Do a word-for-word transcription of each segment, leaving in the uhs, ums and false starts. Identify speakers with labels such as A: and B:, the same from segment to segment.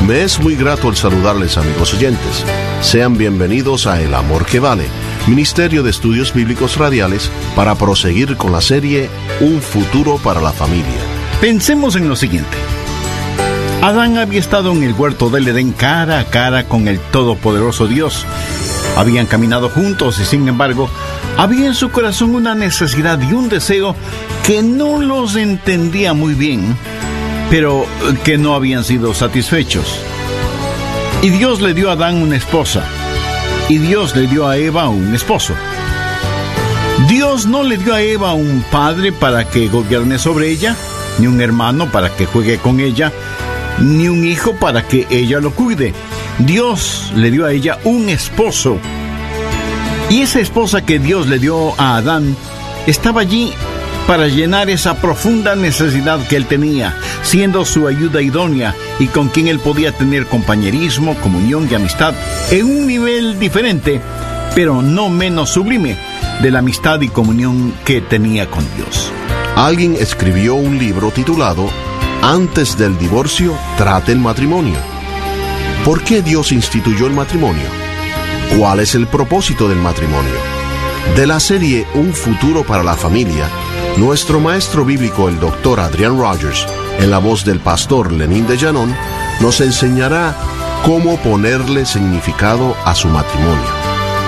A: Me es muy grato el saludarles, amigos oyentes. Sean bienvenidos a El Amor que Vale, Ministerio de Estudios Bíblicos Radiales, para proseguir con la serie Un futuro para la familia.
B: Pensemos en lo siguiente. Adán había estado en el huerto del Edén cara a cara con el todopoderoso Dios. Habían caminado juntos y, sin embargo, había en su corazón una necesidad y un deseo que no los entendía muy bien, pero que no habían sido satisfechos. Y Dios le dio a Adán una esposa, y Dios le dio a Eva un esposo. Dios no le dio a Eva un padre para que gobierne sobre ella, ni un hermano para que juegue con ella, ni un hijo para que ella lo cuide. Dios le dio a ella un esposo. Y esa esposa que Dios le dio a Adán estaba allí para llenar esa profunda necesidad que él tenía, siendo su ayuda idónea y con quien él podía tener compañerismo, comunión y amistad en un nivel diferente, pero no menos sublime, de la amistad y comunión que tenía con Dios.
A: Alguien escribió un libro titulado Antes del divorcio, trate el matrimonio. ¿Por qué Dios instituyó el matrimonio? ¿Cuál es el propósito del matrimonio? De la serie Un futuro para la familia, nuestro maestro bíblico, el doctor Adrian Rogers, en la voz del pastor Lenín de Llanón, nos enseñará cómo ponerle significado a su matrimonio.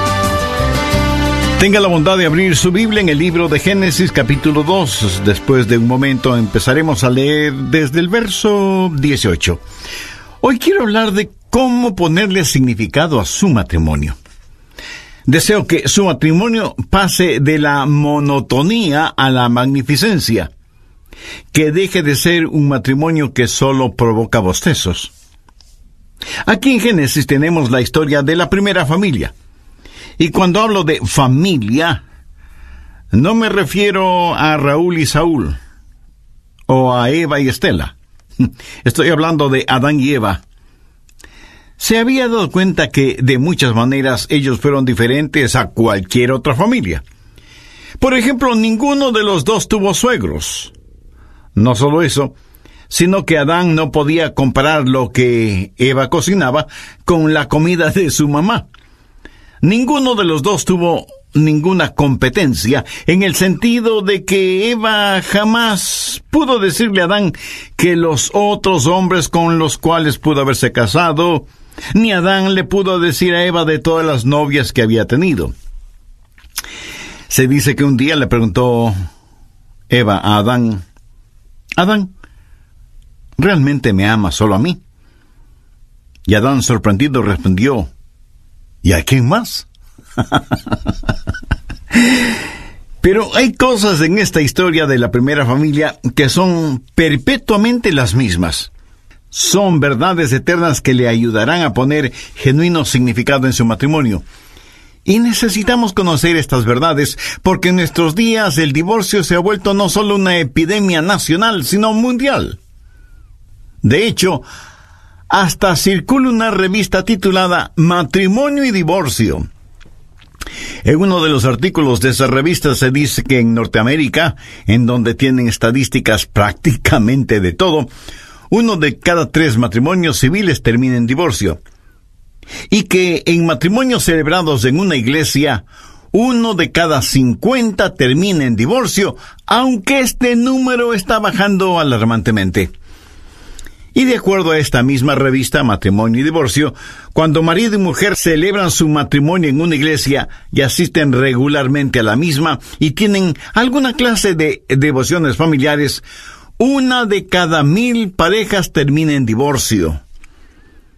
B: Tenga la bondad de abrir su Biblia en el libro de Génesis, capítulo dos. Después de un momento empezaremos a leer desde el verso dieciocho. Hoy quiero hablar de cómo ponerle significado a su matrimonio. Deseo que su matrimonio pase de la monotonía a la magnificencia, que deje de ser un matrimonio que solo provoca bostezos. Aquí en Génesis tenemos la historia de la primera familia. Y cuando hablo de familia, no me refiero a Raúl y Saúl, o a Eva y Estela. Estoy hablando de Adán y Eva. Se había dado cuenta que, de muchas maneras, ellos fueron diferentes a cualquier otra familia. Por ejemplo, ninguno de los dos tuvo suegros. No solo eso, sino que Adán no podía comparar lo que Eva cocinaba con la comida de su mamá. Ninguno de los dos tuvo ninguna competencia, en el sentido de que Eva jamás pudo decirle a Adán que los otros hombres con los cuales pudo haberse casado, ni Adán le pudo decir a Eva de todas las novias que había tenido. Se dice que un día le preguntó Eva a Adán: Adán, ¿realmente me amas solo a mí? Y Adán, sorprendido, respondió: ¿y a quién más? Pero hay cosas en esta historia de la primera familia que son perpetuamente las mismas. Son verdades eternas que le ayudarán a poner genuino significado en su matrimonio. Y necesitamos conocer estas verdades porque en nuestros días el divorcio se ha vuelto no solo una epidemia nacional, sino mundial. De hecho, hasta circula una revista titulada Matrimonio y Divorcio. En uno de los artículos de esa revista se dice que en Norteamérica, en donde tienen estadísticas prácticamente de todo, uno de cada tres matrimonios civiles termina en divorcio. Y que en matrimonios celebrados en una iglesia, uno de cada cincuenta termina en divorcio, aunque este número está bajando alarmantemente. Y de acuerdo a esta misma revista, Matrimonio y Divorcio, cuando marido y mujer celebran su matrimonio en una iglesia y asisten regularmente a la misma y tienen alguna clase de devociones familiares, una de cada mil parejas termina en divorcio.